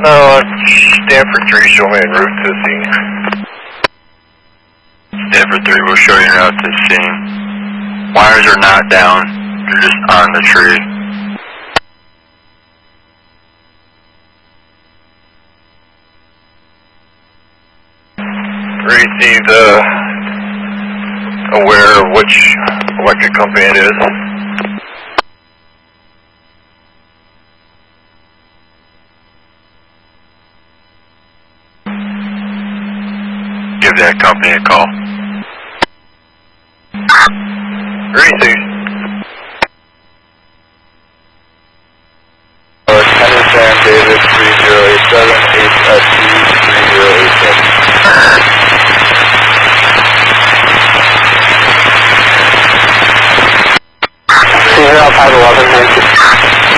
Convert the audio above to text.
Stanford 3, show me en route to the scene. Stanford 3 will show you route to the scene. Wires are not down, they're just on the tree. Received, aware of which electric company it is. Give that company a call. Received. Henry Sam David 3087 HSC 3087.